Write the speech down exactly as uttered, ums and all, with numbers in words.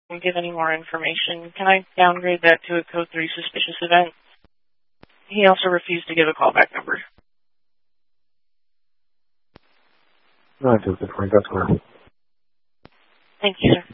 and give any more information. Can I downgrade that to a code three suspicious event? He also refused to give a callback number. No, I took the point. That's clear. Thank you, sir.